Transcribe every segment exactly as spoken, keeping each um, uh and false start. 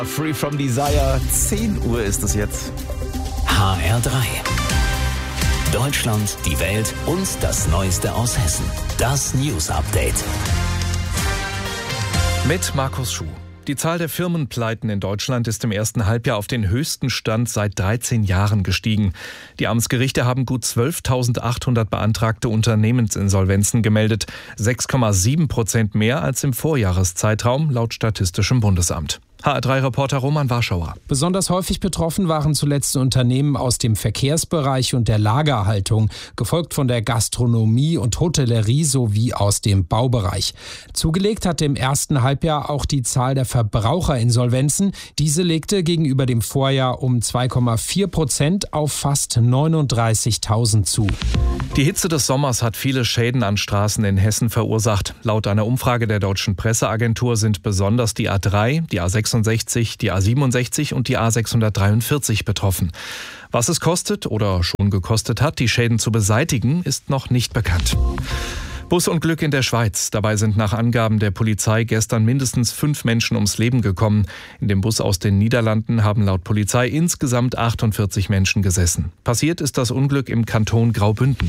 Free from Desire, zehn Uhr ist es jetzt. H R drei. Deutschland, die Welt und das Neueste aus Hessen. Das News Update. Mit Markus Schuh. Die Zahl der Firmenpleiten in Deutschland ist im ersten Halbjahr auf den höchsten Stand seit dreizehn Jahren gestiegen. Die Amtsgerichte haben gut zwölftausendachthundert beantragte Unternehmensinsolvenzen gemeldet. sechs Komma sieben Prozent mehr als im Vorjahreszeitraum laut Statistischem Bundesamt. H R drei-Reporter Roman Warschauer. Besonders häufig betroffen waren zuletzt Unternehmen aus dem Verkehrsbereich und der Lagerhaltung, gefolgt von der Gastronomie und Hotellerie sowie aus dem Baubereich. Zugelegt hatte im ersten Halbjahr auch die Zahl der Verbraucherinsolvenzen. Diese legte gegenüber dem Vorjahr um zwei Komma vier Prozent auf fast neununddreißigtausend zu. Die Hitze des Sommers hat viele Schäden an Straßen in Hessen verursacht. Laut einer Umfrage der Deutschen Presseagentur sind besonders die A drei, die A sechsundsechzig, die A siebenundsechzig und die A sechshundertdreiundvierzig betroffen. Was es kostet oder schon gekostet hat, die Schäden zu beseitigen, ist noch nicht bekannt. Busunglück in der Schweiz. Dabei sind nach Angaben der Polizei gestern mindestens fünf Menschen ums Leben gekommen. In dem Bus aus den Niederlanden haben laut Polizei insgesamt achtundvierzig Menschen gesessen. Passiert ist das Unglück im Kanton Graubünden.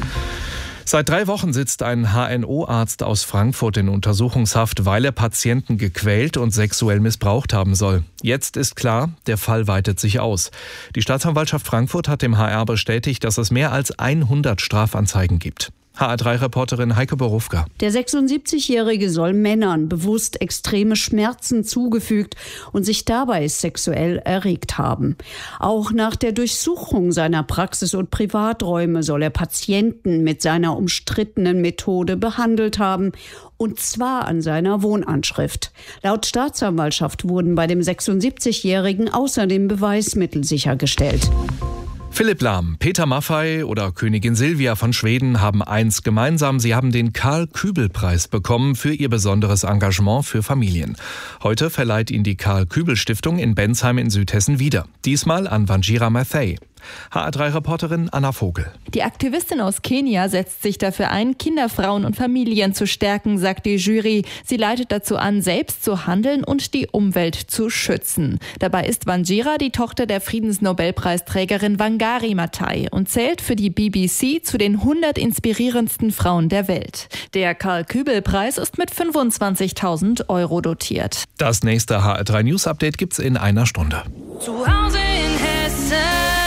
Seit drei Wochen sitzt ein H N O-Arzt aus Frankfurt in Untersuchungshaft, weil er Patienten gequält und sexuell missbraucht haben soll. Jetzt ist klar, der Fall weitet sich aus. Die Staatsanwaltschaft Frankfurt hat dem H R bestätigt, dass es mehr als hundert Strafanzeigen gibt. H R drei-Reporterin Heike Borufka. Der sechsundsiebzigjährige soll Männern bewusst extreme Schmerzen zugefügt und sich dabei sexuell erregt haben. Auch nach der Durchsuchung seiner Praxis und Privaträume soll er Patienten mit seiner umstrittenen Methode behandelt haben, und zwar an seiner Wohnanschrift. Laut Staatsanwaltschaft wurden bei dem sechsundsiebzigjährigen außerdem Beweismittel sichergestellt. Philipp Lahm, Peter Maffay oder Königin Silvia von Schweden haben eins gemeinsam. Sie haben den Karl-Kübel-Preis bekommen für ihr besonderes Engagement für Familien. Heute verleiht ihn die Karl-Kübel-Stiftung in Bensheim in Südhessen wieder. Diesmal an Wanjira Maathai. H R drei-Reporterin Anna Vogel. Die Aktivistin aus Kenia setzt sich dafür ein, Kinder, Frauen und Familien zu stärken, sagt die Jury. Sie leitet dazu an, selbst zu handeln und die Umwelt zu schützen. Dabei ist Wanjira die Tochter der Friedensnobelpreisträgerin Wangari Maathai und zählt für die B B C zu den hundert inspirierendsten Frauen der Welt. Der Karl-Kübel-Preis ist mit fünfundzwanzigtausend Euro dotiert. Das nächste H R drei News Update gibt's in einer Stunde. Zu Hause in Hessen.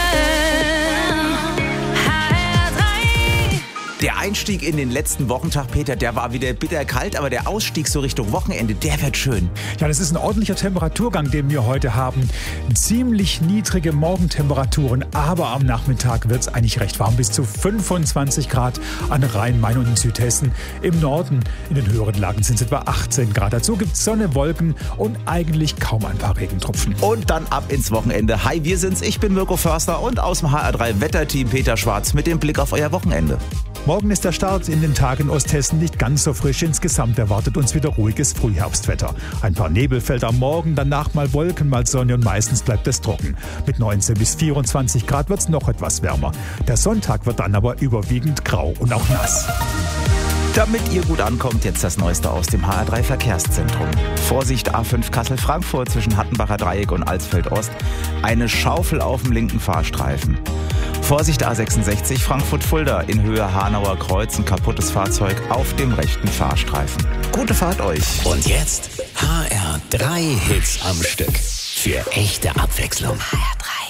Der Einstieg in den letzten Wochentag, Peter, der war wieder bitterkalt, aber der Ausstieg so Richtung Wochenende, der wird schön. Ja, das ist ein ordentlicher Temperaturgang, den wir heute haben. Ziemlich niedrige Morgentemperaturen, aber am Nachmittag wird es eigentlich recht warm, bis zu fünfundzwanzig Grad an Rhein, Main und in Südhessen. Im Norden, in den höheren Lagen, sind es etwa achtzehn Grad. Dazu gibt es Sonne, Wolken und eigentlich kaum ein paar Regentropfen. Und dann ab ins Wochenende. Hi, wir sind's, ich bin Mirko Förster und aus dem H R drei Wetterteam Peter Schwarz mit dem Blick auf euer Wochenende. Morgen ist der Start in den Tagen in Osthessen nicht ganz so frisch. Insgesamt erwartet uns wieder ruhiges Frühherbstwetter. Ein paar Nebelfelder am Morgen, danach mal Wolken, mal Sonne und meistens bleibt es trocken. Mit neunzehn bis vierundzwanzig Grad wird es noch etwas wärmer. Der Sonntag wird dann aber überwiegend grau und auch nass. Damit ihr gut ankommt, jetzt das Neueste aus dem H R drei Verkehrszentrum. Vorsicht A fünf Kassel-Frankfurt zwischen Hattenbacher Dreieck und Alsfeld-Ost. Eine Schaufel auf dem linken Fahrstreifen. Vorsicht A sechsundsechzig Frankfurt-Fulda in Höhe Hanauer Kreuz, ein kaputtes Fahrzeug auf dem rechten Fahrstreifen. Gute Fahrt euch. Und jetzt H R drei Hits am Stück. Für echte Abwechslung. H R drei.